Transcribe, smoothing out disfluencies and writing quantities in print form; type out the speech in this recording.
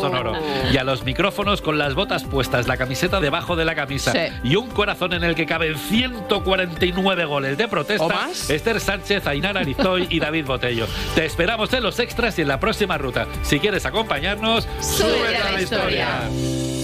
sonoro. Y a los micrófonos con las botas puestas, la camiseta debajo de la camisa y un corazón en el que caben 149 goles de protesta. ¿O más? Esther Sánchez, Ainara Arizoy y David Botello. Te esperamos en los extras y en la próxima ruta. Si quieres acompañarnos, ¡súbete a la historia!